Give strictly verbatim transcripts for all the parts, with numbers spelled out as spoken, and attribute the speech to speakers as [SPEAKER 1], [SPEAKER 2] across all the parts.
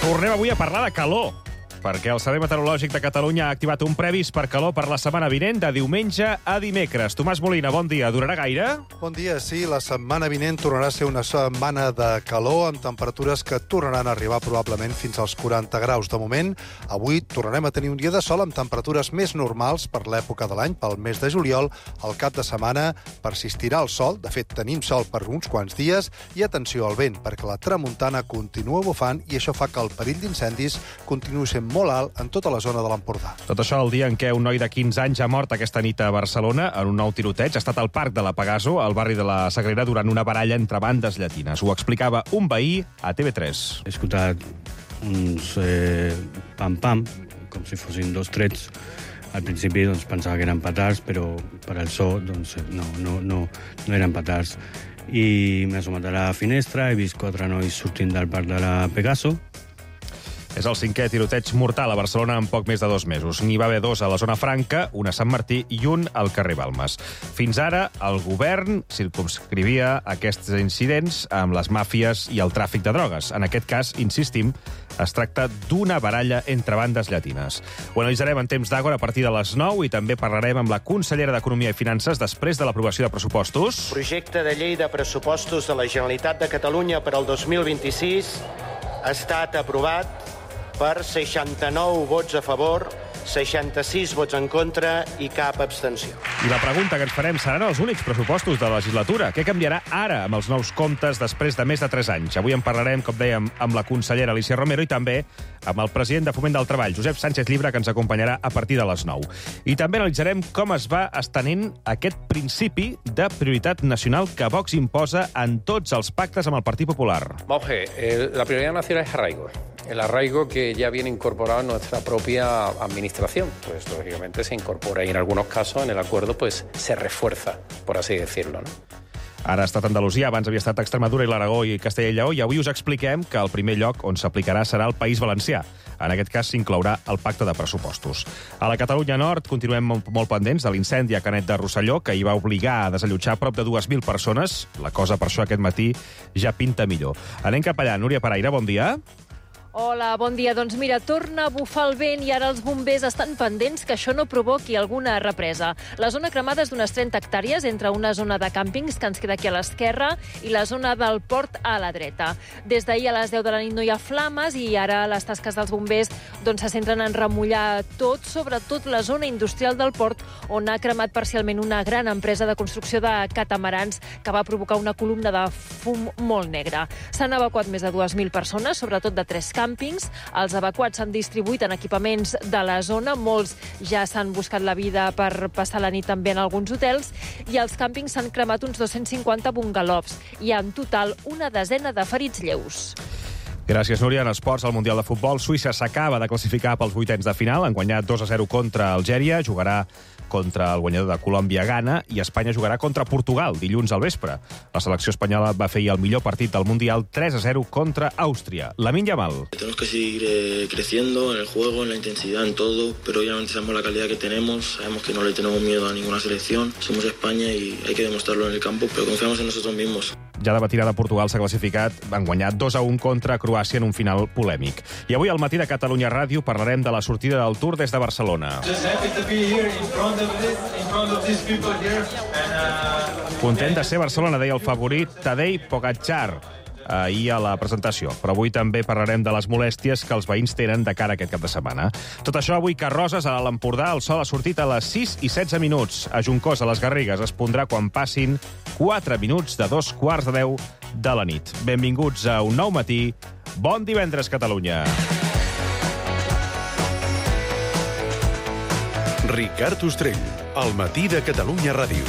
[SPEAKER 1] Tornem avui a parlar de calor, perquè el Servei Meteorològic de Catalunya ha activat un previst per calor per la setmana vinent, de diumenge a dimecres. Tomàs Molina, bon dia. Durarà gaire?
[SPEAKER 2] Bon dia, sí. La setmana vinent tornarà a ser una setmana de calor, amb temperatures que tornaran a arribar probablement fins als quaranta graus. De moment, avui tornarem a tenir un dia de sol amb temperatures més normals per l'època de l'any, pel mes de juliol. El cap de setmana persistirà el sol. De fet, tenim sol per uns quants dies. I atenció al vent, perquè la tramuntana continua bufant i això fa que el perill d'incendis continuï sent molt alt en tota la zona de l'Empordà.
[SPEAKER 1] Tot això el dia en què un noi de quinze anys ha mort aquesta nit a Barcelona en un nou tiroteig. Ha estat al Parc de la Pegaso, al barri de la Sagrera, durant una baralla entre bandes llatines. Ho explicava un veí a T V tres.
[SPEAKER 3] He escoltat uns eh, pam-pam, com si fossin dos trets. Al principi doncs, pensava que eren petards, però per al so doncs, no, no, no, no eren petards. I m'he assomat a la finestra, he vist quatre nois sortint del Parc de la Pegaso.
[SPEAKER 1] És el cinquè tiroteig mortal a Barcelona en poc més de dos mesos. N'hi va haver dos a la zona franca, un a Sant Martí i un al carrer Balmes. Fins ara, el govern circumscrivia aquests incidents amb les màfies i el tràfic de drogues. En aquest cas, insistim, es tracta d'una baralla entre bandes llatines. Ho analitzarem en temps d'Àgora a partir de les nou i també parlarem amb la consellera d'Economia i Finances després de l'aprovació de pressupostos.
[SPEAKER 4] Projecte de llei de pressupostos de la Generalitat de Catalunya per al dos mil vint-i-sis ha estat aprovat per seixanta-nou vots a favor, seixanta-sis vots en contra i cap abstenció.
[SPEAKER 1] I la pregunta que ens farem seran els únics pressupostos de la legislatura. Què canviarà ara amb els nous comptes després de més de tres anys? Avui en parlarem, com dèiem, amb la consellera Alícia Romero i també amb el president de Foment del Treball, Josep Sánchez Llibre, que ens acompanyarà a partir de les nou. I també analitzarem com es va estenent aquest principi de prioritat nacional que Vox imposa en tots els pactes amb el Partit Popular.
[SPEAKER 5] Monge, eh, la prioridad nacional es arraigo. El arraigo que ya viene incorporado en nuestra propia administración. Pues, lógicamente, se incorpora y en algunos casos en el acuerdo pues se refuerza, por así decirlo, ¿no?
[SPEAKER 1] Ara ha estat Andalusia, abans havia estat Extremadura i l'Aragó i Castella i Lleó, i avui us expliquem que el primer lloc on s'aplicarà serà el País Valencià. En aquest cas s'inclourà el pacte de pressupostos. A la Catalunya Nord continuem molt pendents de l'incendi a Canet de Rosselló, que hi va obligar a desallotjar prop de dues mil persones. La cosa, per això, aquest matí ja pinta millor. Anem cap allà. Núria Paraire, bon dia.
[SPEAKER 6] Hola, bon dia. Doncs mira, torna a bufar el vent i ara els bombers estan pendents que això no provoqui alguna represa. La zona cremada és d'unes trenta hectàrees entre una zona de càmpings que ens queda aquí a l'esquerra i la zona del port a la dreta. Des d'ahir a les deu de la nit no hi ha flames i ara les tasques dels bombers doncs, se centren en remullar tot, sobretot la zona industrial del port, on ha cremat parcialment una gran empresa de construcció de catamarans que va provocar una columna de fum molt negre. S'han evacuat més de dues mil persones, sobretot de tres càmpings. Els evacuats s'han distribuït en equipaments de la zona. Molts ja s'han buscat la vida per passar la nit també en alguns hotels i als càmpings s'han cremat uns dos-cents cinquanta bungalows. Hi ha en total una desena de ferits lleus.
[SPEAKER 1] Gràcies, Núria. En esports, al Mundial de Futbol, Suïssa s'acaba de classificar pels vuitens de final. Han guanyat dos a zero contra Algèria, jugarà contra el guanyador de Colòmbia-Ghana i Espanya jugarà contra Portugal dilluns al vespre. La selecció espanyola va fer el millor partit del Mundial, tres a zero contra Àustria. Lamine Yamal.
[SPEAKER 7] Tenemos que seguir eh, creciendo en el juego, en la intensidad, en todo, pero obviamente sabemos la calidad que tenemos, sabemos que no le tenemos miedo a ninguna selección, somos España y hay que demostrarlo en el campo, pero confiamos en nosotros mismos.
[SPEAKER 1] Ja de matinada Portugal s'ha classificat, van guanyar dos a un contra Croàcia en un final polèmic. I avui al matí de Catalunya Ràdio parlarem de la sortida del Tour des de Barcelona. Content de ser Barcelona, deia el favorit Tadej Pogačar ahir a la presentació. Però avui també parlarem de les molèsties que els veïns tenen de cara a aquest cap de setmana. Tot això avui que Roses, a l'Empordà, el sol ha sortit a les sis i setze minuts. A Juncosa, a les Garrigues, es pondrà quan passin quatre minuts de dos quarts de deu de la nit. Benvinguts a un nou matí. Bon divendres, Catalunya.
[SPEAKER 8] Ricard Ostrell, al matí de Catalunya Ràdio.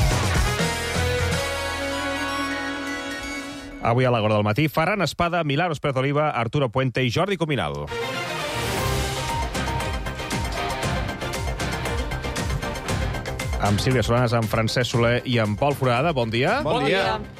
[SPEAKER 1] Avui a l'Àgora del matí, Ferran Espada, Milagros Pérez Oliva, Arturo Puente i Jordi Cuminal. Amb Sílvia Solanas, amb Francesc Soler i amb Pol Forada. Bon dia.
[SPEAKER 6] Bon dia.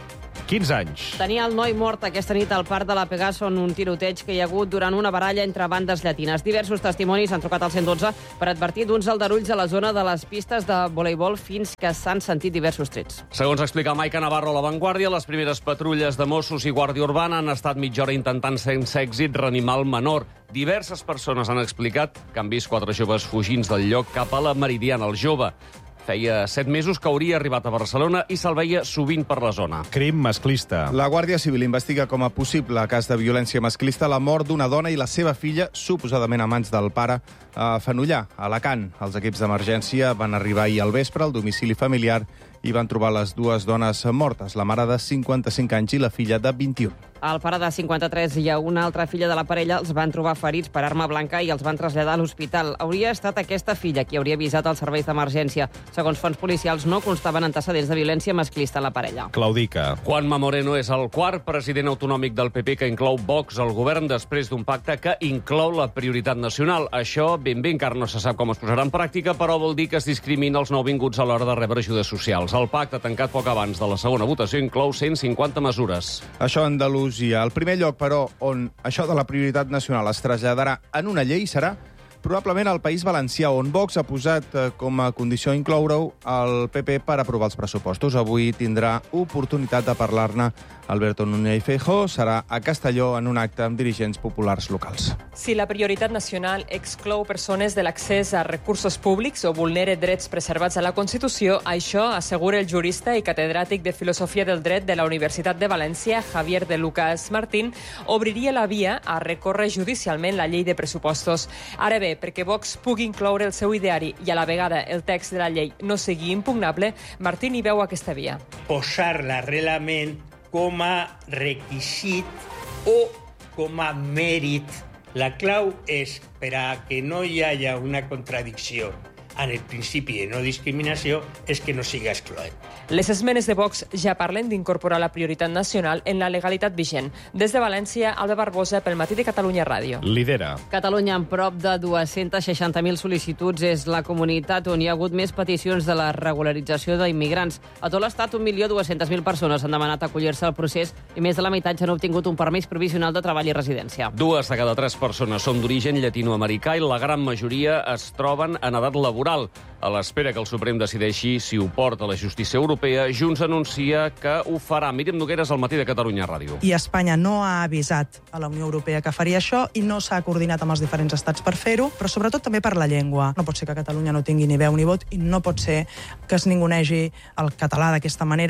[SPEAKER 1] quinze anys.
[SPEAKER 9] Tenia el noi mort aquesta nit al parc de la Pegaso en un tiroteig que hi ha hagut durant una baralla entre bandes llatines. Diversos testimonis han trucat al cent dotze per advertir d'uns aldarulls a la zona de les pistes de voleibol fins que s'han sentit diversos trets.
[SPEAKER 10] Segons explica Maica Navarro a La Vanguardia, les primeres patrulles de Mossos i Guàrdia Urbana han estat mitja hora intentant sense èxit reanimar el menor. Diverses persones han explicat que han vist quatre joves fugint del lloc cap a la Meridiana. El jove feia set mesos que hauria arribat a Barcelona i se'l veia sovint per la zona.
[SPEAKER 1] Crim masclista.
[SPEAKER 11] La Guàrdia Civil investiga com a possible cas de violència masclista la mort d'una dona i la seva filla, suposadament a mans del pare, a Fenollar, a Alacant. Els equips d'emergència van arribar ahir al vespre al domicili familiar i van trobar les dues dones mortes, la mare de cinquanta-cinc anys i la filla de vint-i-un.
[SPEAKER 9] El pare de cinquanta-tres i una altra filla de la parella els van trobar ferits per arma blanca i els van traslladar a l'hospital. Hauria estat aquesta filla qui hauria avisat els serveis d'emergència. Segons fonts policials, no constaven antecedents de violència masclista en la parella.
[SPEAKER 1] Claudica.
[SPEAKER 10] Juanma Moreno és el quart president autonòmic del P P que inclou Vox al govern després d'un pacte que inclou la prioritat nacional. Això ben bé encara no se sap com es posarà en pràctica, però vol dir que es discrimina els nouvinguts a l'hora de rebre ajudes socials. El pacte, tancat poc abans de la segona votació, inclou cent cinquanta mesures.
[SPEAKER 11] Això a Andalusia. El primer lloc, però, on això de la prioritat nacional es traslladarà en una llei serà probablement al País Valencià, on Vox ha posat com a condició incloure-ho al P P per aprovar els pressupostos. Avui tindrà oportunitat de parlar-ne Alberto Núñez Feijóo. Serà a Castelló en un acte amb dirigents populars locals.
[SPEAKER 12] Si la prioritat nacional exclou persones de l'accés a recursos públics o vulnera drets preservats a la Constitució, això, assegura el jurista i catedràtic de Filosofia del Dret de la Universitat de València, Javier de Lucas Martín, obriria la via a recórrer judicialment la llei de pressupostos. Ara bé, perquè Vox pugui incloure el seu ideari i a la vegada el text de la llei no sigui impugnable, Martín hi veu aquesta via.
[SPEAKER 13] Posar l'arrelament com a requisit o com a mèrit. La clau és per a que no hi hagi una contradicció en el principi de no discriminació és que no siga excloent.
[SPEAKER 12] Les esmenes de Vox ja parlen d'incorporar la prioritat nacional en la legalitat vigent. Des de València, Alba Barbosa, pel Matí de Catalunya Ràdio.
[SPEAKER 1] Lidera.
[SPEAKER 9] Catalunya, amb prop de dues-centes seixanta mil sol·licituds, és la comunitat on hi ha hagut més peticions de la regularització d'immigrants. A tot l'estat, un milió dues-centes mil persones han demanat acollir-se al procés i més de la meitat ja han obtingut un permís provisional de treball i residència.
[SPEAKER 10] Dues de cada tres persones són d'origen llatinoamericà i la gran majoria es troben en edat laboral. A l'espera que el Suprem decideixi si ho porta a la justícia europea, Junts anuncia que ho farà. Míriam Nogueres, al Matí de Catalunya Ràdio.
[SPEAKER 14] I Espanya no ha avisat a la Unió Europea que faria això i no s'ha coordinat amb els diferents estats per fer-ho, però sobretot també per la llengua. No pot ser que Catalunya no tingui ni veu ni vot i no pot ser que es ningunegi el català d'aquesta manera.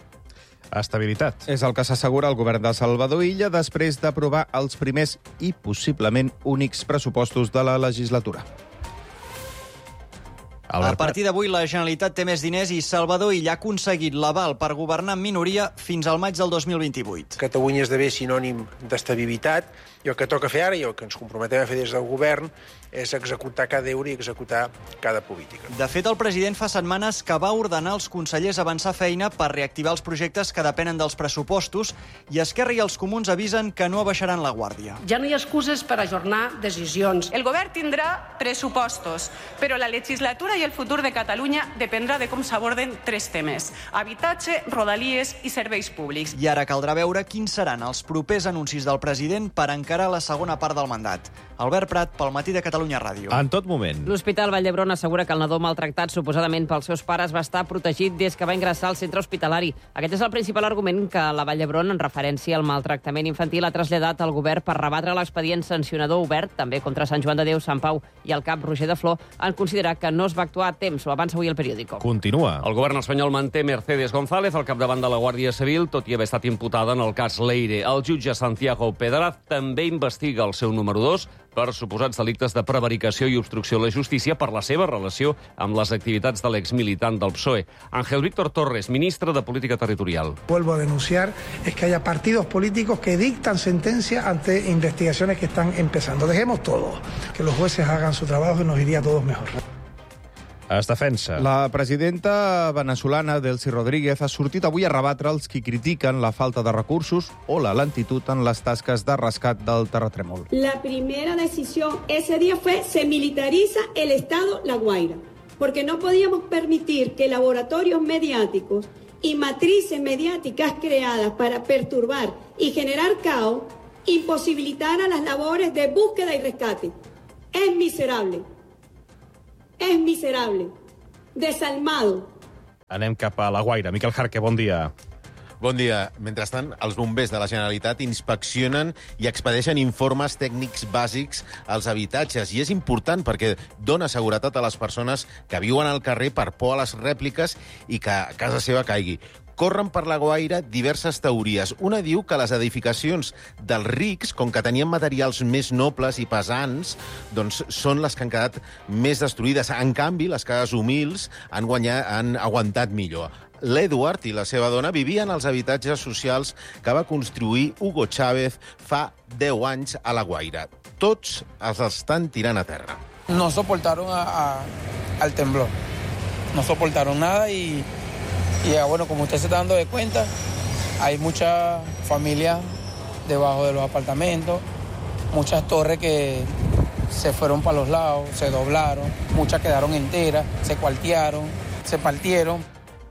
[SPEAKER 1] Estabilitat.
[SPEAKER 11] És el que s'assegura el govern de Salvador Illa després d'aprovar els primers i possiblement únics pressupostos de la legislatura.
[SPEAKER 15] A partir d'avui, la Generalitat té més diners i Salvador Illa ha aconseguit l'aval per governar en minoria fins al maig del dos mil vint-i-vuit.
[SPEAKER 16] Catalunya esdevé sinònim d'estabilitat i el que toca fer ara i el que ens comprometem a fer des del govern és executar cada euro i executar cada política.
[SPEAKER 15] De fet, el president fa setmanes que va ordenar als consellers avançar feina per reactivar els projectes que depenen dels pressupostos i Esquerra i els comuns avisen que no abaixaran la guàrdia.
[SPEAKER 17] Ja no hi ha excuses per ajornar decisions.
[SPEAKER 18] El govern tindrà pressupostos, però la legislatura i el futur de Catalunya dependrà de com s'aborden tres temes: habitatge, rodalies i serveis públics.
[SPEAKER 15] I ara caldrà veure quins seran els propers anuncis del president per encarar la segona part del mandat. Albert Prat, pel Matí de Catalunya Ràdio.
[SPEAKER 1] En tot moment.
[SPEAKER 9] L'Hospital Vall d'Hebron assegura que el nadó maltractat suposadament pels seus pares va estar protegit des que va ingressar al centre hospitalari. Aquest és el principal argument que la Vall d'Hebron, en referència al maltractament infantil, ha traslladat al govern per rebatre l'expedient sancionador obert, també contra Sant Joan de Déu, Sant Pau i el cap Roger de Flor, en considerar que no es va actuar a temps. Ho avança avui el periòdico.
[SPEAKER 1] Continua.
[SPEAKER 10] El govern espanyol manté Mercedes González al capdavant de la Guàrdia Civil, tot i haver estat imputada en el cas Leire. El jutge Santiago Pedraz també investiga el seu número dos per suposats delictes de prevaricació i obstrucció a la justícia per la seva relació amb les activitats de l'exmilitant del P S O E. Ángel Víctor Torres, ministre de Política Territorial.
[SPEAKER 19] Vuelvo a denunciar es que haya partidos políticos que dictan sentencia ante investigaciones que están empezando. Dejemos todo, que los jueces hagan su trabajo y nos iría a todos mejor.
[SPEAKER 1] Es defensa.
[SPEAKER 11] La presidenta venezolana Delcy Rodríguez ha sortit avui a rebatre els qui critiquen la falta de recursos o la lentitud en les tasques de rescat del terratrèmol.
[SPEAKER 20] La primera decisión ese día fue se militariza el Estado La Guaira, porque no podíamos permitir que laboratorios mediáticos y matrices mediáticas creadas para perturbar y generar caos imposibilitaran las labores de búsqueda y rescate. Es miserable. Es miserable. Desalmado.
[SPEAKER 1] Anem cap a La Guaira. Miquel Jarque, bon dia.
[SPEAKER 21] Bon dia. Mentrestant, els bombers de la Generalitat inspeccionen i expedeixen informes tècnics bàsics als habitatges. I és important perquè dona seguretat a les persones que viuen al carrer per por a les rèpliques i que a casa seva caigui. Corren per La Guaira diverses teories. Una diu que les edificacions dels rics, com que tenien materials més nobles i pesants, doncs són les que han quedat més destruïdes. En canvi, les cases humils han, guanyat, han aguantat millor. L'Edward i la seva dona vivien als habitatges socials que va construir Hugo Chávez fa deu anys a La Guaira. Tots els estan tirant a terra.
[SPEAKER 22] No soportaron a, a, al temblor. No soportaron nada y... Y bueno, como usted se está dando de cuenta, hay muchas familias debajo de los apartamentos, muchas torres que se fueron para los lados, se doblaron, muchas quedaron enteras, se cuartearon, se partieron.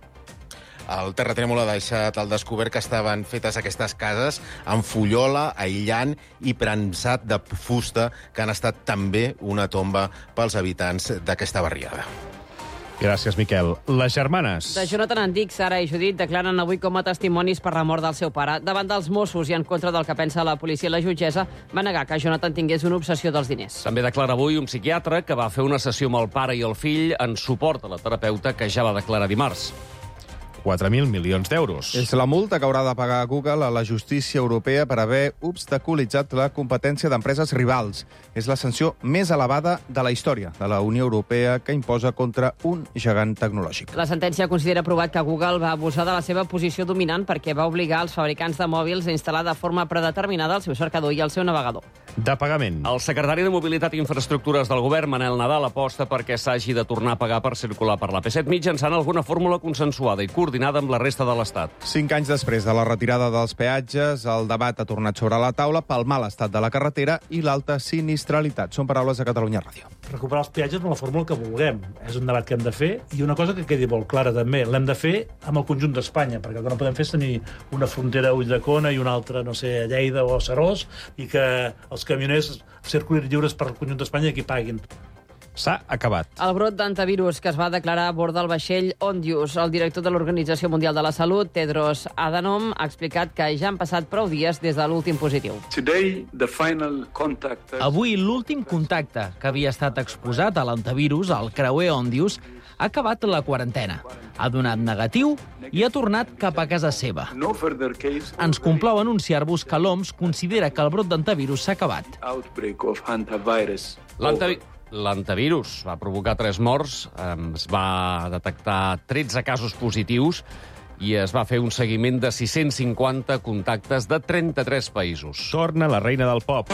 [SPEAKER 21] El terratrèmol ha deixat al descobert que estaven fetes aquestes cases amb fullola, aïllant i premsat de fusta, que han estat també una tomba pels habitants d'aquesta barriada.
[SPEAKER 1] Gràcies, Miquel. Les germanes.
[SPEAKER 9] De Jonathan Andic, Sara i Judit declaren avui com a testimonis per la mort del seu pare. Davant dels Mossos i en contra del que pensa la policia i la jutgessa, va negar que Jonathan tingués una obsessió dels diners.
[SPEAKER 10] També declara avui un psiquiatre que va fer una sessió amb el pare i el fill en suport a la terapeuta que ja va declarar dimarts.
[SPEAKER 1] quatre mil milions d'euros.
[SPEAKER 11] És la multa que haurà de pagar Google a la justícia europea per haver obstaculitzat la competència d'empreses rivals. És la sanció més elevada de la història de la Unió Europea que imposa contra un gegant tecnològic.
[SPEAKER 9] La sentència considera provat que Google va abusar de la seva posició dominant perquè va obligar els fabricants de mòbils a instal·lar de forma predeterminada el seu cercador i el seu navegador.
[SPEAKER 1] De pagament.
[SPEAKER 10] El secretari de Mobilitat i Infraestructures del govern, Manel Nadal, aposta perquè s'hagi de tornar a pagar per circular per l'A P set mitjançant alguna fórmula consensuada i coordinada amb la resta de l'Estat.
[SPEAKER 11] Cinc anys després de la retirada dels peatges, el debat ha tornat sobre la taula pel mal estat de la carretera i l'alta sinistralitat. Són paraules de Catalunya Ràdio.
[SPEAKER 23] Recuperar els peatges amb la fórmula que vulguem. És un debat que hem de fer i una cosa que quedi molt clara també, l'hem de fer amb el conjunt d'Espanya, perquè el que no podem fer és tenir una frontera a Ulldecona i una altra, no sé, a Lleida o a Serós, i que els camioners circulin lliures per el conjunt d'Espanya i aquí paguin.
[SPEAKER 1] S'ha acabat.
[SPEAKER 9] El brot d'antivirus que es va declarar a bord del vaixell Ondius. El director de l'Organització Mundial de la Salut, Tedros Adhanom, ha explicat que ja han passat prou dies des de l'últim positiu.
[SPEAKER 24] Avui, l'últim contacte que havia estat exposat a l'antivirus, el creuer Ondius, ha acabat la quarantena. Ha donat negatiu i ha tornat cap a casa seva. Ens complau anunciar-vos que l'O M S considera que el brot d'antivirus s'ha acabat.
[SPEAKER 10] L'antivirus... L'antivirus va provocar tres morts, es va detectar tretze casos positius i es va fer un seguiment de sis-cents cinquanta contactes de trenta-tres països.
[SPEAKER 1] Torna la reina del pop.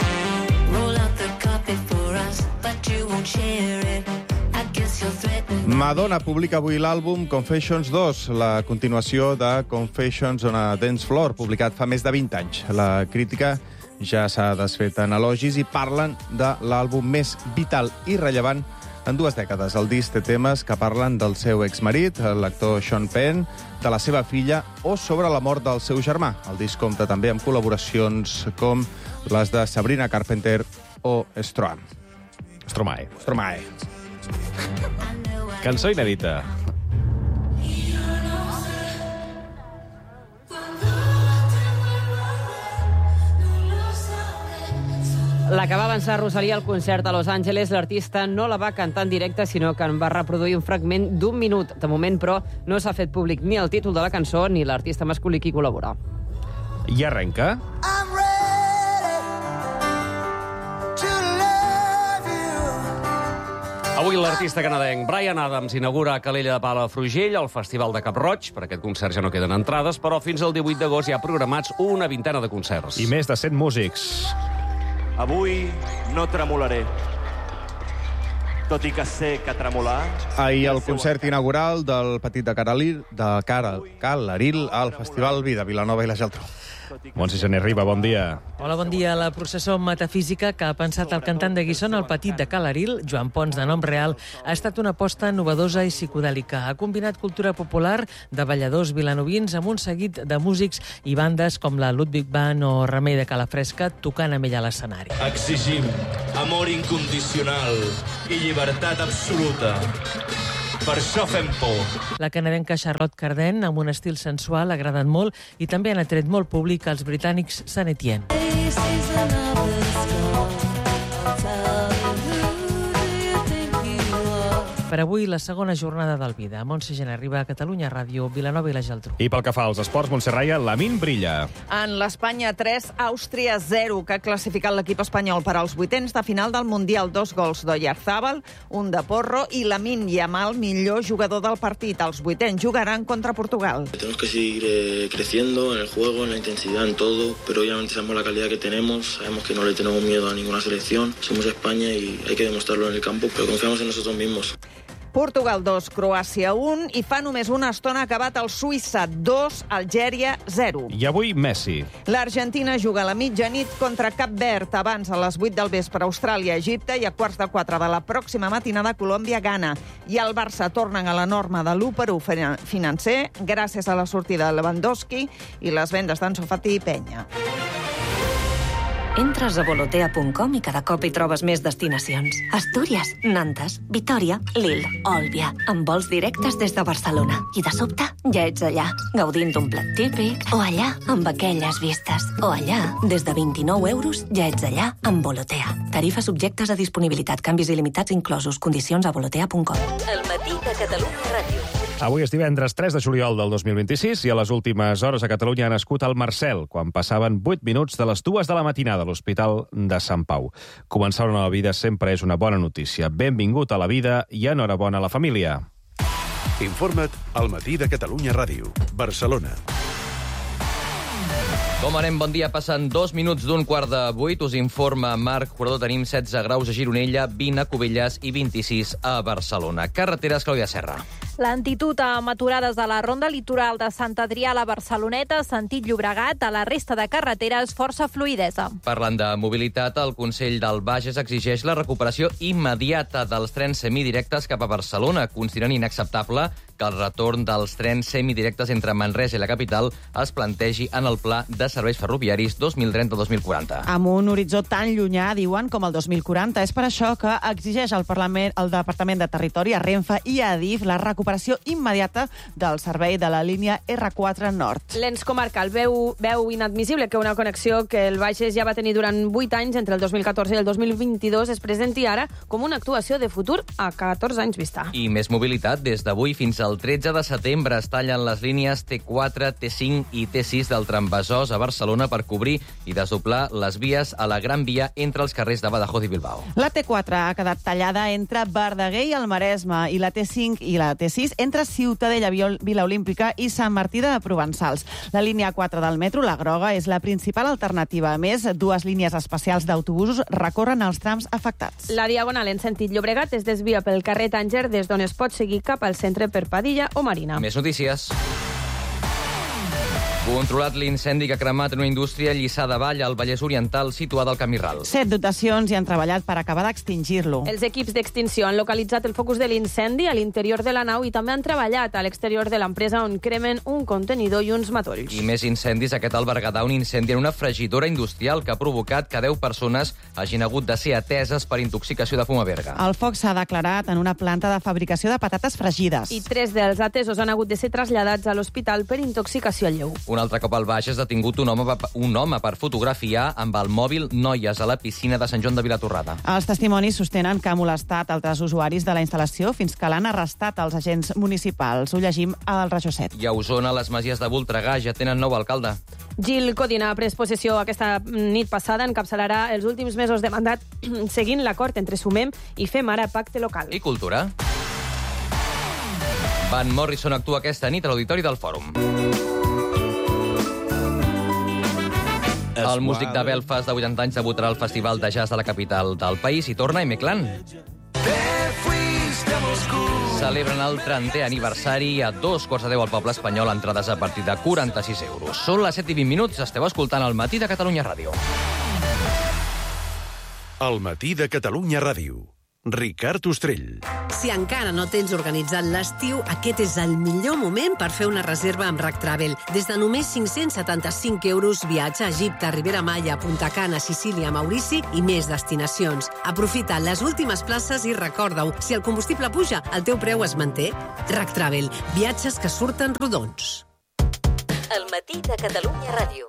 [SPEAKER 11] Madonna publica avui l'àlbum Confessions dos, la continuació de Confessions on a Dance Floor, publicat fa més de vint anys. La crítica ja s'ha desfet en elogis i parlen de l'àlbum més vital i rellevant en dues dècades. El disc té temes que parlen del seu exmarit, l'actor Sean Penn, de la seva filla o sobre la mort del seu germà. El disc compta també amb col·laboracions com les de Sabrina Carpenter o Stromae.
[SPEAKER 1] Stromae.
[SPEAKER 11] Stromae.
[SPEAKER 1] Cançó inèdita.
[SPEAKER 9] La que va avançar Rosalía al concert a Los Angeles, l'artista no la va cantar en directe, sinó que en va reproduir un fragment d'un minut. De moment, però, no s'ha fet públic ni el títol de la cançó ni l'artista masculí qui col·labora.
[SPEAKER 1] I arrenca.
[SPEAKER 10] Avui l'artista canadenc Bryan Adams inaugura a Calella de Palafrugell el Festival de Cap-roig. Per aquest concert ja no queden entrades, però fins al divuit d'agost hi ha programats una vintena de concerts.
[SPEAKER 1] I més de cent músics.
[SPEAKER 25] Avui no tremolaré, tot i que sé que tremolar...
[SPEAKER 11] Ahir el concert inaugural del Petit de Caralil, de Cal Laril al Festival Vida, Vilanova i la Geltrú.
[SPEAKER 1] Montse Gené Riba, bon dia.
[SPEAKER 2] Hola, bon dia. La processó metafísica que ha pensat el cantant de Guissona, el Petit de Calaril, Joan Pons, de nom real, ha estat una aposta novedosa i psicodèlica. Ha combinat cultura popular de balladors vilanovins amb un seguit de músics i bandes com la Ludwig Band o Remei de Calafresca tocant amb ella a l'escenari.
[SPEAKER 3] Exigim amor incondicional i llibertat absoluta. Per això fem por.
[SPEAKER 2] La canadenca Charlotte Cardin, amb un estil sensual, ha agradat molt i també han atret molt públic als britànics Saint Etienne. Per avui, la segona jornada del Vida. Montse Gené Riba, Catalunya Ràdio, Vilanova i la Geltrú.
[SPEAKER 1] I pel que fa als esports, Montse Raia, Lamin brilla.
[SPEAKER 4] En l'Espanya tres, Àustria zero, que ha classificat l'equip espanyol per als vuitens de final del Mundial. Dos gols d'Oyarzabal, un de Porro i Lamin Yamal, millor jugador del partit. Els vuitens jugaran contra Portugal.
[SPEAKER 5] Tenemos que seguir eh, creciendo en el juego, en la intensidad, en todo, pero obviamente sabemos la calidad que tenemos, sabemos que no le tenemos miedo a ninguna selección, somos España y hay que demostrarlo en el campo, pero confiamos en nosotros mismos.
[SPEAKER 4] Portugal dos, Croàcia un, i fa només una estona ha acabat el Suïssa dos, Algèria zero.
[SPEAKER 1] I avui Messi.
[SPEAKER 4] L'Argentina juga a la mitjanit contra Cap Verd, abans a les vuit del vespre Austràlia, Egipte, i a quarts de quatre de la pròxima matinada Colòmbia, Ghana. I el Barça tornen a la norma de l'u per u financer gràcies a la sortida de Lewandowski i les vendes d'Ansu Fati i Penya.
[SPEAKER 7] Entres a volotea punt com i cada cop hi trobes més destinacions. Astúries, Nantes, Vitòria, Lille, Òlbia, amb vols directes des de Barcelona. I de sobte ja ets allà, gaudint d'un plat típic, o allà, amb aquelles vistes, o allà, des de vint-i-nou euros, ja ets allà, amb Volotea. Tarifes subjectes a disponibilitat, canvis il·limitats inclosos, condicions a volotea punt com. El matí de Catalunya Ràdio.
[SPEAKER 1] Avui és divendres tres de juliol del dos mil vint-i-sis i a les últimes hores a Catalunya ha nascut el Marcel, quan passaven vuit minuts de les dues de la matinada a l'Hospital de Sant Pau. Començar una nova vida sempre és una bona notícia. Benvingut a la vida i enhorabona a la família.
[SPEAKER 8] Informa't al Matí de Catalunya Ràdio, Barcelona.
[SPEAKER 26] Com anem? Bon dia. Passen dos minuts d'un quart de vuit. Us informa Marc Corredor. Tenim setze graus a Gironella, vint a Cubelles i vint-i-sis a Barcelona. Carreteres, Clàudia Serra.
[SPEAKER 6] Lentitud amb aturades a la ronda litoral de Sant Adrià a la Barceloneta, sentit Llobregat, a la resta de carreteres força fluidesa.
[SPEAKER 26] Parlant de mobilitat, el Consell del Bages exigeix la recuperació immediata dels trens semidirectes cap a Barcelona, considerant inacceptable que el retorn dels trens semidirectes entre Manresa i la capital es plantegi en el Pla de Serveis Ferroviaris dos mil trenta a dos mil quaranta.
[SPEAKER 4] Amb un horitzó tan llunyà, diuen, com el dos mil quaranta. És per això que exigeix el, Parlament, el Departament de Territori, a Renfe i a Adif la recuperació immediata del servei de la línia erre quatre Nord.
[SPEAKER 27] L'ens comarcal veu, veu inadmissible que una connexió que el Bages ja va tenir durant vuit anys, entre el dos mil catorze i el dos mil vint-i-dos, es presenti ara com una actuació de futur a catorze anys vista.
[SPEAKER 26] I més mobilitat. Des d'avui fins al tretze de setembre es tallen les línies te quatre, te cinc i te sis del Trambesòs a Barcelona per cobrir i desdoblar les vies a la Gran Via entre els carrers de Badajoz i Bilbao.
[SPEAKER 4] La te quatre ha quedat tallada entre Verdaguer i el Maresme i la te cinc i la te sis entre Ciutadella, Vila Olímpica i Sant Martí de Provençals. La línia quatre del metro, la groga, és la principal alternativa. A més, dues línies especials d'autobusos recorren els trams afectats.
[SPEAKER 27] La diagonal en sentit Llobregat es desvia pel carrer Tànger, des d'on es pot seguir cap al centre per Padilla o Marina.
[SPEAKER 26] Més notícies. Controlat l'incendi que ha cremat en una indústria a Lliçà de Vall, al Vallès Oriental, situada al Camí Ral.
[SPEAKER 4] Set dotacions hi han treballat per acabar d'extingir-lo.
[SPEAKER 27] Els equips d'extinció han localitzat el focus de l'incendi a l'interior de la nau i també han treballat a l'exterior de l'empresa, on cremen un contenidor i uns matolls.
[SPEAKER 26] I més incendis. Aquest al Berguedà, un incendi en una fregidora industrial que ha provocat que deu persones hagin hagut de ser ateses per intoxicació de fum a Berga.
[SPEAKER 4] El foc s'ha declarat en una planta de fabricació de patates fregides.
[SPEAKER 27] I tres dels atesos han hagut de ser traslladats a l'hospital per intoxicació lleu.
[SPEAKER 26] Un altre cop al Bages, detingut un home, un home per fotografiar amb el mòbil noies a la piscina de Sant Joan de Vilatorrada.
[SPEAKER 4] Els testimonis sostenen que ha molestat altres usuaris de la instal·lació fins que l'han arrestat els agents municipals. Ho llegim al Rajo set.
[SPEAKER 26] I a Osona, les masies de Voltregà ja tenen nou alcalde.
[SPEAKER 27] Gil Codina ha pres possessió aquesta nit passada, encapçalarà els últims mesos de mandat seguint l'acord entre Sumem i Fem Ara Pacte Local.
[SPEAKER 26] I cultura. Van Morrison actua aquesta nit a l'Auditori del Fòrum. El músic de Belfast, de vuitanta anys, debutarà al Festival de Jazz de la capital del país i torna Aimé Clan.
[SPEAKER 28] Te fuiste a Moscú.
[SPEAKER 26] celebren el trentè aniversari a dos quarts de deu al Poble Espanyol, entrades a partir de quaranta-sis euros. Són les set i vint minuts, esteu escoltant el Matí de Catalunya Ràdio.
[SPEAKER 8] El Matí de Catalunya Ràdio. Ricard Ostrell.
[SPEAKER 12] Si encara no tens organitzat l'estiu, aquest és el millor moment per fer una reserva amb RAC Travel. Des de només cinc-cents setanta-cinc euros, viatge a Egipte, Ribera Maya, Punta Cana, Sicília, Maurici i més destinacions. Aprofita les últimes places i recorda-ho, si el combustible puja, el teu preu es manté. RAC Travel, viatges que surten rodons.
[SPEAKER 7] El Matí de Catalunya Ràdio.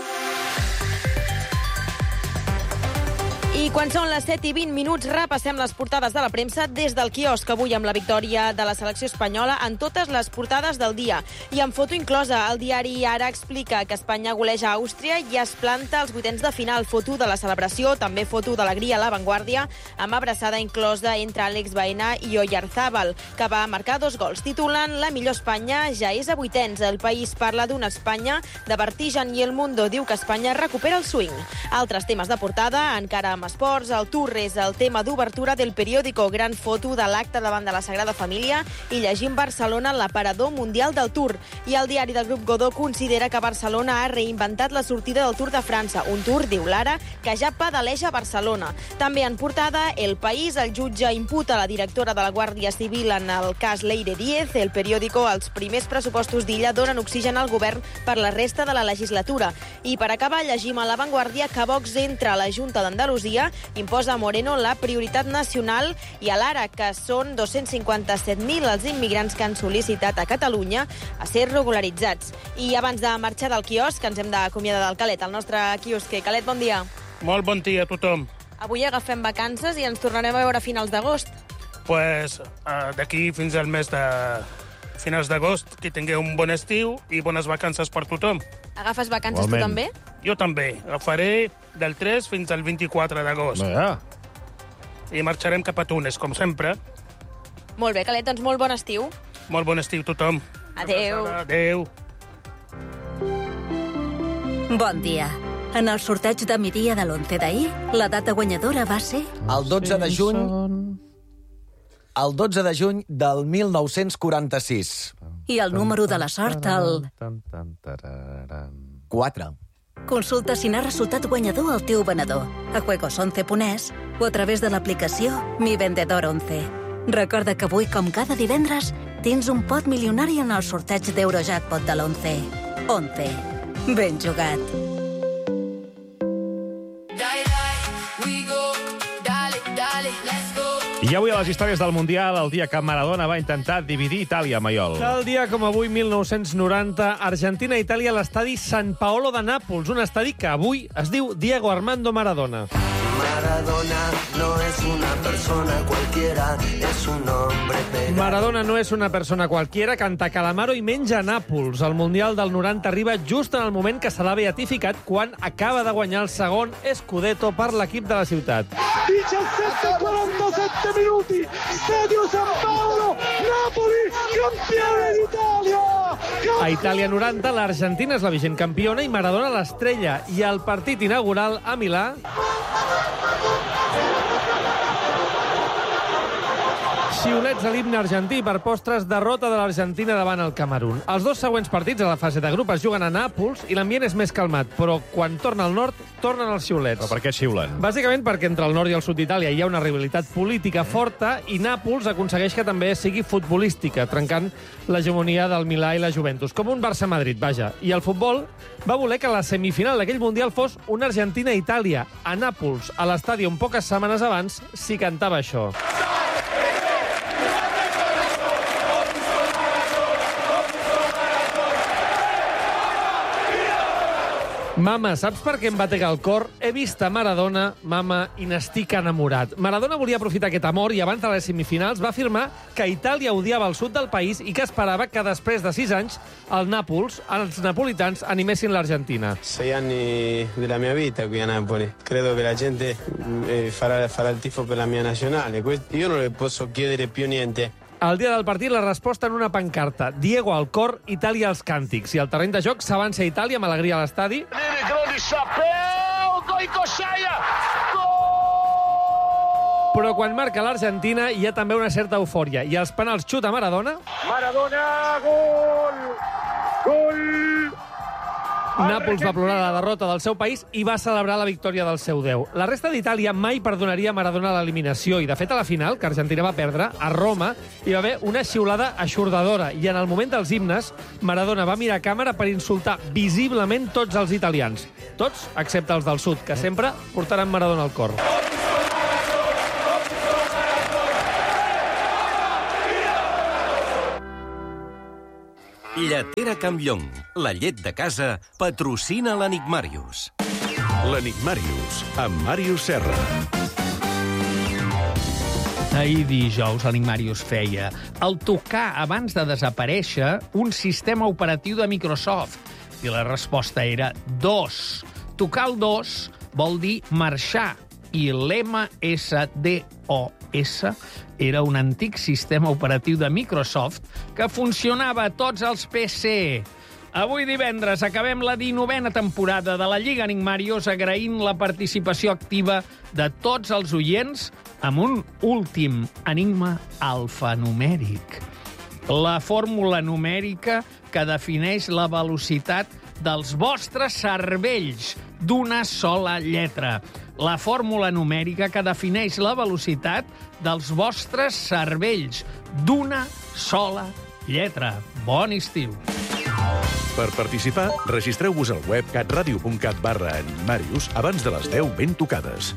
[SPEAKER 27] I quan són les set i vint minuts, repassem les portades de la premsa des del quiosc, avui amb la victòria de la selecció espanyola en totes les portades del dia. I amb foto inclosa, el diari Ara explica que Espanya goleja a Àustria i es planta als vuitens de final. Foto de la celebració, també foto d'alegria a La Vanguardia, amb abraçada inclosa entre Àlex Baena i Oyarzábal, que va marcar dos gols. Titulen La millor Espanya ja és a vuitens. El País parla d'una Espanya de vertigen i El Mundo diu que Espanya recupera el swing. Altres temes de portada, encara amb esports, el Tour és el tema d'obertura del periòdico. Gran foto de l'acte davant de la Sagrada Família i llegim Barcelona, l'aparador mundial del Tour. I el diari del grup Godó considera que Barcelona ha reinventat la sortida del Tour de França. Un Tour, diu l'Ara, que ja pedaleja a Barcelona. També en portada, El País, el jutge imputa la directora de la Guàrdia Civil en el cas Leire Díez. El periòdico, els primers pressupostos d'Illa donen oxigen al govern per la resta de la legislatura. I per acabar, llegim a La Vanguardia que Vox entra a la Junta d'Andalusia, imposa a Moreno la prioritat nacional, i a l'Ara que són dos-cents cinquanta-set mil els immigrants que han sol·licitat a Catalunya a ser regularitzats. I abans de marxar del quiosc, ens hem d'acomiadar del Calet, el nostre quiosquer. Calet, bon dia.
[SPEAKER 13] Molt bon dia a tothom.
[SPEAKER 27] Avui agafem vacances i ens tornarem a veure a finals d'agost.
[SPEAKER 13] Pues, uh, d'aquí fins al mes de finals d'agost, que tingueu un bon estiu i bones vacances per tothom.
[SPEAKER 27] Agafes vacances tu també?
[SPEAKER 13] Jo també. Agafaré del tres fins al vint-i-quatre d'agost.
[SPEAKER 1] Ja.
[SPEAKER 13] I marxarem cap a Tunes, com sempre.
[SPEAKER 27] Molt bé, Calet, doncs molt bon estiu.
[SPEAKER 13] Molt bon estiu a tothom.
[SPEAKER 27] Adéu.
[SPEAKER 13] Adéu.
[SPEAKER 14] Bon dia. En el sorteig de migdia de l'onze d'ahir, la data guanyadora va ser...
[SPEAKER 15] El dotze de juny... El dotze de juny del mil nou-cents quaranta-sis.
[SPEAKER 14] I el número de la sort, el...
[SPEAKER 15] quatre.
[SPEAKER 14] Consulta si n'ha resultat guanyador el teu venedor a juegos once punt es o a través de l'aplicació Mi Vendedor onze. Recorda que avui, com cada divendres, tens un pot milionari en el sorteig d'Eurojackpot de l'onze. onze. Ben jugat.
[SPEAKER 1] I avui a les històries del Mundial, el dia que Maradona va intentar dividir Itàlia, Maiol.
[SPEAKER 16] Tal dia com avui, mil nou-cents noranta, Argentina-Itàlia a l'estadi San Paolo de Nàpols, un estadi que avui es diu Diego Armando Maradona.
[SPEAKER 17] Maradona no es una persona cualquiera, es un hombre pegado.
[SPEAKER 16] Maradona no és una persona qualquiera, canta Calamaro i menja a Nàpols. El Mundial del noranta arriba just en el moment que se l'ha beatificat, quan acaba de guanyar el segon Scudetto per l'equip de la ciutat.
[SPEAKER 18] diciassette e quarantasette minuti, Stadio San Paolo, Napoli, campione d'Italia!
[SPEAKER 16] A Itàlia noranta, l'Argentina és la vigent campiona i Maradona l'estrella. I el partit inaugural a Milà... Xiulets a l'himne argentí, per postres, derrota de l'Argentina davant el Camerun. Els dos següents partits a la fase de grup es juguen a Nàpols i l'ambient és més calmat, però quan torna al nord, tornen els xiulets.
[SPEAKER 1] Però per què xiulen?
[SPEAKER 16] Bàsicament perquè entre el nord i el sud d'Itàlia hi ha una rivalitat política forta i Nàpols aconsegueix que també sigui futbolística, trencant l'hegemonia del Milà i la Juventus. Com un Barça-Madrid, vaja. I el futbol va voler que la semifinal d'aquell Mundial fos una Argentina-Itàlia. A Nàpols, a l'estadi on poques setmanes abans, s'hi cantava això. Mama, saps per què em batega el cor? He vist a Maradona, mama, i n'estic enamorat. Maradona volia aprofitar aquest amor i abans de les semifinals va afirmar que Itàlia odiava el sud del país i que esperava que després de sis anys el Nàpols, els napolitans, animessin l'Argentina.
[SPEAKER 28] Sei anni della mia vita qui a Napoli. Credo che la gente eh, farà, farà il tifo per la mia nazionale. Io non le posso chiedere più niente.
[SPEAKER 16] Al dia del partit, la resposta en una pancarta. Diego al cor, Itàlia als càntics. I al terreny de joc s'avança a Itàlia amb alegria a l'estadi. Però quan marca l'Argentina hi ha també una certa eufòria. I els penals xuta Maradona.
[SPEAKER 18] Maradona, gol! Gol!
[SPEAKER 16] Nàpols va plorar la derrota del seu país i va celebrar la victòria del seu déu. La resta d'Itàlia mai perdonaria a Maradona l'eliminació i, de fet, a la final, que Argentina va perdre, a Roma, hi va haver una xiulada aixordadora i en el moment dels himnes, Maradona va mirar a càmera per insultar visiblement tots els italians. Tots, excepte els del sud, que sempre portaran Maradona al cor.
[SPEAKER 9] Lletera Campllong, la llet de casa, patrocina l'Enigmàrius.
[SPEAKER 8] L'Enigmàrius, amb Màrius Serra.
[SPEAKER 10] Ahir dijous l'Enigmàrius feia el tocar abans de desaparèixer un sistema operatiu de Microsoft. I la resposta era dos. Tocar el dos vol dir marxar. I l'M S D O S era un antic sistema operatiu de Microsoft que funcionava a tots els P C. Avui divendres acabem la dinovena temporada de la Lliga Enigmàrius agraint la participació activa de tots els oients amb un últim enigma alfanumèric. La fórmula numèrica que defineix la velocitat dels vostres cervells d'una sola lletra. La fórmula numèrica que defineix la velocitat dels vostres cervells d'una sola lletra. Bon estiu.
[SPEAKER 8] Per participar, registreu-vos al web catradio.cat barra Enigmàrius abans de les deu ben tocades.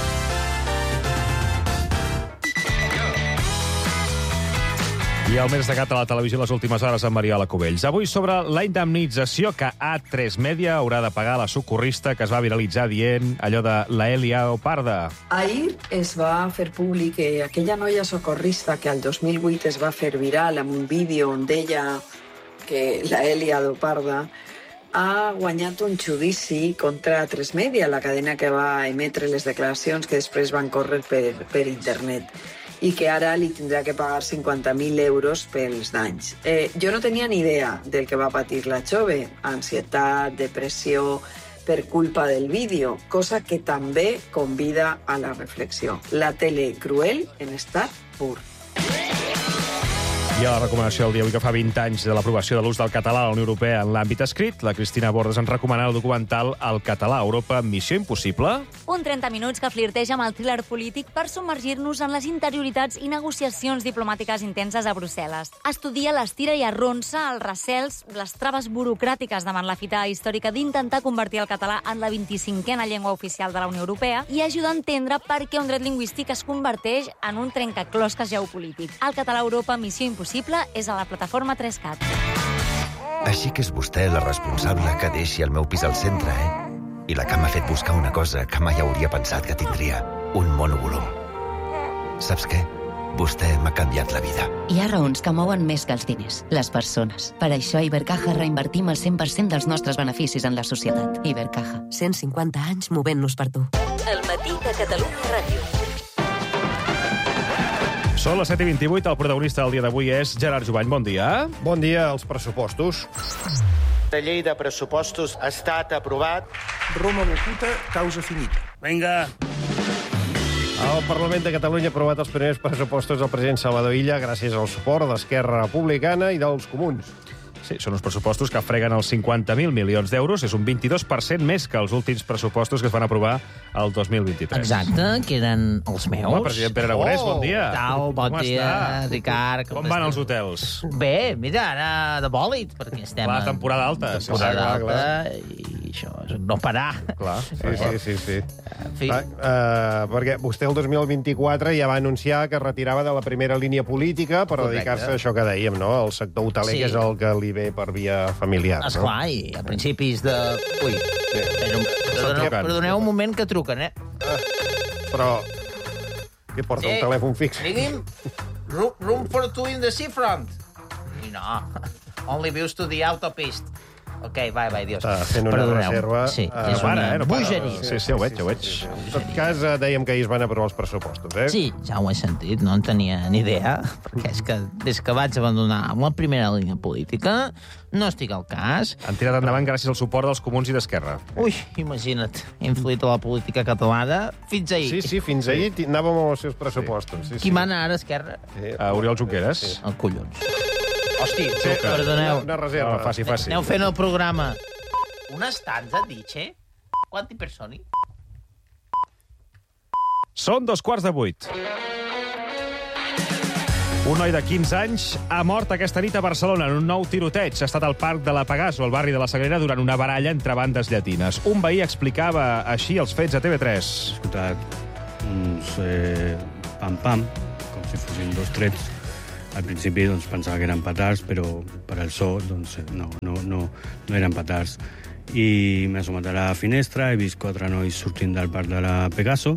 [SPEAKER 1] I el més destacat a la televisió les últimes hores amb Mariola Cubells. Avui sobre la indemnització que A tres Media haurà de pagar a la socorrista que es va viralitzar dient allò de la Elia Oparda.
[SPEAKER 19] Ahir es va fer públic que aquella noia socorrista que al dos mil vuit es va fer viral amb un vídeo on deia que la Elia Oparda ha guanyat un judici contra A tres Media, la cadena que va emetre les declaracions que després van córrer per, per internet, i que ara li tindrà que pagar cinquanta mil euros pels danys. Eh, jo no tenia ni idea del que va patir la jove, ansietat, depressió, per culpa del vídeo, cosa que també convida a la reflexió. La tele cruel en estat pur.
[SPEAKER 1] I a la recomanació del dia avui que fa vint anys de l'aprovació de l'ús del català a la Unió Europea en l'àmbit escrit, la Cristina Bordes ens recomana el documental El català a Europa, Missió Impossible.
[SPEAKER 20] Un trenta minuts que flirteja amb el thriller polític per submergir-nos en les interioritats i negociacions diplomàtiques intenses a Brussel·les. Estudia l'estira i arronsa, els recels, les traves burocràtiques davant la fita històrica d'intentar convertir el català en la vint-i-cinquena llengua oficial de la Unió Europea i ajuda a entendre per què un dret lingüístic es converteix en un trencaclosques geopolític. El català a Europa, Missió Impossible, és a la plataforma tres cat.
[SPEAKER 21] Així que és vostè la responsable que deixi el meu pis al centre, eh? I la que m'ha fet buscar una cosa que mai hauria pensat que tindria, un monovolum. Saps què? Vostè m'ha canviat la vida.
[SPEAKER 22] Hi ha raons que mouen més que els diners, les persones. Per això a Ibercaja reinvertim el cent per cent dels nostres beneficis en la societat. Ibercaja.
[SPEAKER 12] cent cinquanta anys movent-nos per tu.
[SPEAKER 14] El matí de Catalunya Ràdio.
[SPEAKER 1] Són les set i vint-i-vuit, el protagonista del dia d'avui és Gerard Jubany. Bon dia.
[SPEAKER 23] Bon dia. Els pressupostos.
[SPEAKER 24] La llei de pressupostos ha estat aprovat.
[SPEAKER 23] Roma Bocuta, causa finita.
[SPEAKER 13] Vinga.
[SPEAKER 23] El Parlament de Catalunya ha aprovat els primers pressupostos del president Salvador Illa gràcies al suport d'Esquerra Republicana i dels Comuns.
[SPEAKER 1] Sí, són uns pressupostos que freguen els cinquanta mil milions d'euros. És un vint-i-dos per cent més que els últims pressupostos que es van aprovar el dos mil vint-i-tres.
[SPEAKER 29] Exacte, que eren els meus.
[SPEAKER 1] Home, president Pere Aragonès,
[SPEAKER 29] oh,
[SPEAKER 1] bon dia.
[SPEAKER 29] Tal, bon
[SPEAKER 1] com
[SPEAKER 29] dia,
[SPEAKER 1] està?
[SPEAKER 29] Ricard.
[SPEAKER 1] Com, com van els hotels?
[SPEAKER 29] Bé, mira, ara de bòlit, perquè estem...
[SPEAKER 1] Clar, temporada alta.
[SPEAKER 29] En temporada sí, alta, i això és no parar.
[SPEAKER 23] Clar, sí, sí, sí. sí. En fi. Clar, uh, perquè vostè el dos mil vint-i-quatre ja va anunciar que retirava de la primera línia política per dedicar-se a això que dèiem, no? El sector hoteler, sí. Que és el que li ve per via familiar.
[SPEAKER 29] Esclar, no? I a principis de... Ui, sí. Però, perdoneu, perdoneu un moment que truquen, eh?
[SPEAKER 23] Ah, però... Què porta sí. Un telèfon fix?
[SPEAKER 29] Digui'm, room for two in the seafront. I no, only views to the autopist. Ok, va, va, Dios.
[SPEAKER 23] Està fent una
[SPEAKER 29] Perdoneu.
[SPEAKER 23] reserva.
[SPEAKER 29] Sí,
[SPEAKER 23] eh,
[SPEAKER 29] és
[SPEAKER 23] no
[SPEAKER 29] una
[SPEAKER 23] para, eh, no para.
[SPEAKER 29] bogeria.
[SPEAKER 23] Sí, sí, ho veig, ho veig. En tot cas, eh, dèiem que ahir es van aprovar els pressupostos, eh?
[SPEAKER 29] Sí, ja ho he sentit, no en tenia ni idea, perquè és que des que vaig abandonar la primera línia política no estic al cas.
[SPEAKER 1] Han tirat endavant gràcies al suport dels comuns i d'Esquerra.
[SPEAKER 29] Ui, imagina't, he influït a la política catalana fins ahir.
[SPEAKER 23] Sí, sí, fins ahir ti- anàvem amb els seus pressupostos. Sí, sí.
[SPEAKER 29] Qui mana ara, Esquerra?
[SPEAKER 23] Sí.
[SPEAKER 1] Uh, Oriol Junqueras. Sí.
[SPEAKER 29] El collons. Hosti,
[SPEAKER 23] Sí,
[SPEAKER 29] perdoneu.
[SPEAKER 23] Una, una reserva.
[SPEAKER 1] No, faci, faci.
[SPEAKER 29] Aneu fent el programa. Una stanza, dice? Quanti personi?
[SPEAKER 1] Són dos quarts de vuit. Un noi de quinze anys ha mort aquesta nit a Barcelona en un nou tiroteig. Ha estat al Parc de la Pegaso, al barri de la Sagrera, durant una baralla entre bandes llatines. Un veí explicava així els fets a T V tres.
[SPEAKER 2] He escoltat uns eh, pam-pam, com si fossin dos trets. Al principi doncs, pensava que eren petards, però per al so doncs, no, no, no, no eren petards. I m'he assomat a la finestra, he vist quatre nois sortint del Parc de la Pegaso.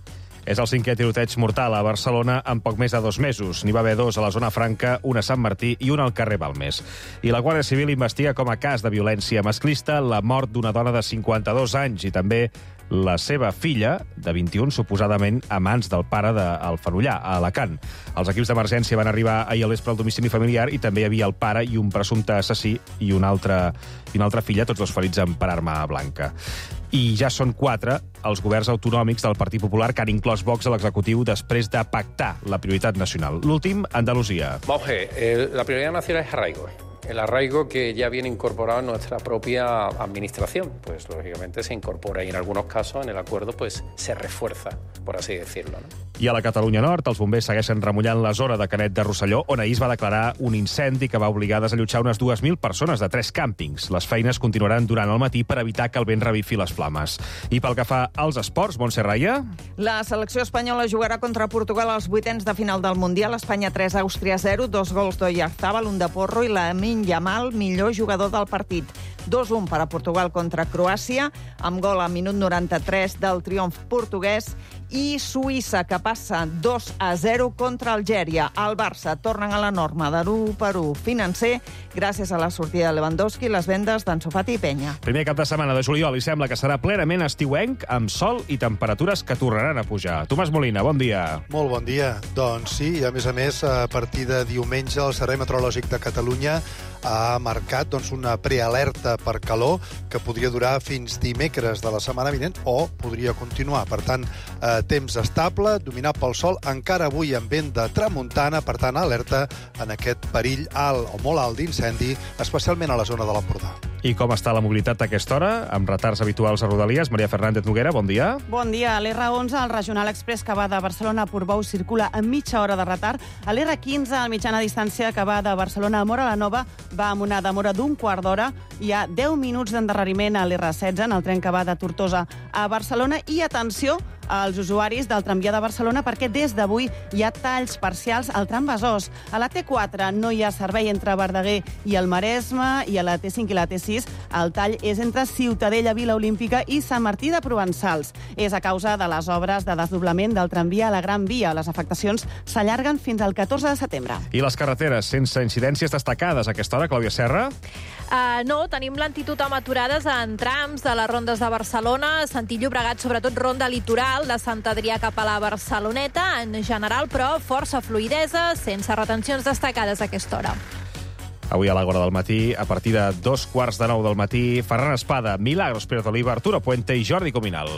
[SPEAKER 1] És el cinquè tiroteig mortal a Barcelona en poc més de dos mesos. N'hi va haver dos a la zona franca, un a Sant Martí i un al carrer Balmes. I la Guàrdia Civil investiga com a cas de violència masclista la mort d'una dona de cinquanta-dos anys i també la seva filla, de vint-i-un, suposadament a mans del pare del Fenollar, a Alacant. Els equips d'emergència van arribar ahir al vespre al domicili familiar i també hi havia el pare i un presumpte assassí i una altra, i una altra filla, tots dos ferits amb per arma blanca. I ja són quatre els governs autonòmics del Partit Popular que han inclòs Vox a l'executiu després de pactar la prioritat nacional. L'últim, Andalusia.
[SPEAKER 3] Vamos a ver, eh, la prioridad nacional es arraigo. El arraigo que ya viene incorporado en nuestra propia administración, pues lógicamente se incorpora y en algunos casos en el acuerdo pues se refuerza, por así decirlo, ¿no?
[SPEAKER 1] I a la Catalunya Nord, els bombers segueixen remullant la zona de Canet de Rosselló, on ahir es va declarar un incendi que va obligar a desallotjar unes dues mil persones de tres càmpings. Les feines continuaran durant el matí per evitar que el vent revifi les flames. I pel que fa als esports, Montse Raya?
[SPEAKER 4] La selecció espanyola jugarà contra Portugal als vuitens de final del Mundial. Espanya tres, Àustria zero, dos gols d'Oyarzabal, un de Porro i Lamine Yamal, millor jugador del partit. dos a un per a Portugal contra Croàcia, amb gol a minut noranta-tres del triomf portuguès, i Suïssa, que passa dos a zero contra Algèria. El Barça tornen a la norma de l'u per u financer gràcies a la sortida de Lewandowski i les vendes d'Ansu Fati i Penya.
[SPEAKER 1] Primer cap de setmana de juliol i sembla que serà plenament estiuenc, amb sol i temperatures que tornaran a pujar. Tomàs Molina, bon dia.
[SPEAKER 5] Molt bon dia. Doncs sí, i a més a més, a partir de diumenge, el Servei Meteorològic de Catalunya ha marcat doncs, una prealerta per calor que podria durar fins dimecres de la setmana vinent o podria continuar. Per tant, eh, temps estable, dominat pel sol, encara avui amb vent de tramuntana, per tant, alerta en aquest perill alt o molt alt d'incendi, especialment a la zona de l'Empordà.
[SPEAKER 1] I com està la mobilitat a aquesta hora? Amb retards habituals a Rodalies. Maria Fernández Noguera, bon dia.
[SPEAKER 6] Bon dia. A l'R onze, el Regional Express que va de Barcelona a Portbou circula amb mitja hora de retard. A l'R quinze, el mitjana distància que va de Barcelona a Móra la Nova, va amb una demora d'un quart d'hora. Hi ha deu minuts d'endarreriment a l'R setze, en el tren que va de Tortosa a Barcelona. I atenció als usuaris del tramvia de Barcelona perquè des d'avui hi ha talls parcials al tram Besòs. A la T quatre no hi ha servei entre Verdaguer i el Maresme, i a la T cinc i la T sis el tall és entre Ciutadella, Vila Olímpica i Sant Martí de Provençals. És a causa de les obres de desdoblament del tramvia a la Gran Via. Les afectacions s'allarguen fins al catorze de setembre.
[SPEAKER 1] I les carreteres sense incidències destacades a aquesta hora, Clàudia Serra?
[SPEAKER 7] Uh, no, tenim lentitud amb aturades en trams de les rondes de Barcelona, sentit Llobregat, sobretot ronda litoral, de Sant Adrià cap a la Barceloneta, en general, però força fluidesa, sense retencions destacades a aquesta hora.
[SPEAKER 1] Avui a l'Àgora del matí, a partir de dos quarts de nou del matí, Ferran Espada, Milagros Pérez Oliva, Arturo Puente i Jordi Cominal.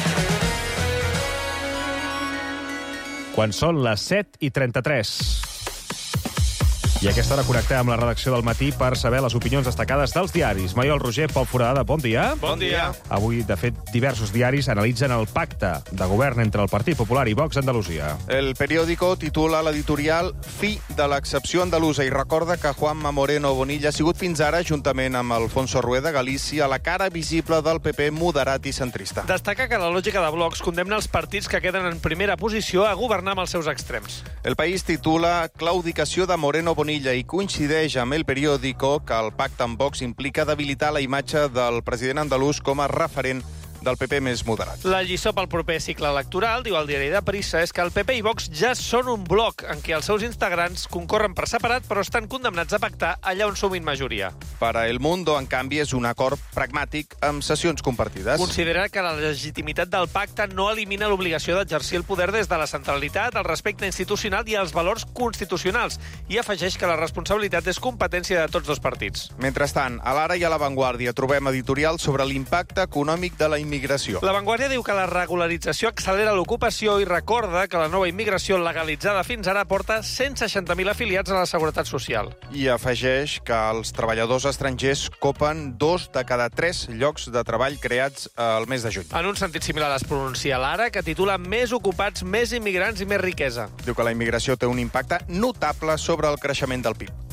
[SPEAKER 1] Quan són les set i trenta-tres. I a aquesta hora connectem amb la redacció del matí per saber les opinions destacades dels diaris. Maiol Roger, Pol Foradada, bon dia.
[SPEAKER 11] Bon dia.
[SPEAKER 1] Avui, de fet, diversos diaris analitzen el pacte de govern entre el Partit Popular i Vox a Andalusia.
[SPEAKER 11] El periòdico titula l'editorial Fi de l'excepció andalusa i recorda que Juanma Moreno Bonilla ha sigut fins ara, juntament amb Alfonso Rueda, Galícia, la cara visible del P P moderat i centrista.
[SPEAKER 16] Destaca que la lògica de blocs condemna els partits que queden en primera posició a governar amb els seus extrems.
[SPEAKER 11] El País titula Claudicació de Moreno Bonilla i coincideix amb el periòdico que el pacte amb Vox implica debilitar la imatge del president andalús com a referent del P P més moderat.
[SPEAKER 16] La lliçó pel proper cicle electoral, diu el diari de Prissa, és que el P P i Vox ja són un bloc en què els seus integrants concorren per separat però estan condemnats a pactar allà on sumin majoria.
[SPEAKER 11] Per a El Mundo, en canvi, és un acord pragmàtic amb sessions compartides.
[SPEAKER 16] Considera que la legitimitat del pacte no elimina l'obligació d'exercir el poder des de la centralitat, el respecte institucional i els valors constitucionals, i afegeix que la responsabilitat és competència de tots dos partits.
[SPEAKER 11] Mentrestant, a l'Ara i a La Vanguardia trobem editorial sobre l'impacte econòmic de la immigració.
[SPEAKER 16] La Vanguardia diu que la regularització accelera l'ocupació i recorda que la nova immigració legalitzada fins ara porta cent seixanta mil afiliats a la Seguretat Social.
[SPEAKER 11] I afegeix que els treballadors estrangers copen dos de cada tres llocs de treball creats al mes de juny.
[SPEAKER 16] En un sentit similar es pronuncia l'Ara, que titula Més ocupats, més immigrants i més riquesa.
[SPEAKER 11] Diu que la immigració té un impacte notable sobre el creixement del P I B.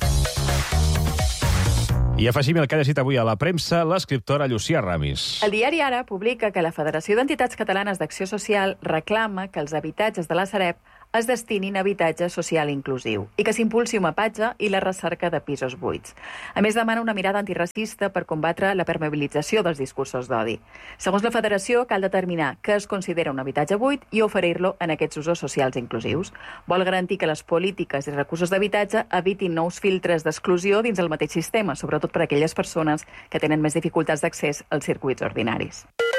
[SPEAKER 1] I afegim el que ha llegit avui a la premsa l'escriptora Llucia Ramis.
[SPEAKER 9] El diari Ara publica que la Federació d'Entitats Catalanes d'Acció Social reclama que els habitatges de la Sareb es destinin a habitatge social inclusiu i que s'impulsi un mapatge i la recerca de pisos buits. A més, demana una mirada antiracista per combatre la permeabilització dels discursos d'odi. Segons la Federació, cal determinar què es considera un habitatge buit i oferir-lo en aquests usos socials inclusius. Vol garantir que les polítiques i recursos d'habitatge evitin nous filtres d'exclusió dins el mateix sistema, sobretot per a aquelles persones que tenen més dificultats d'accés als circuits ordinaris.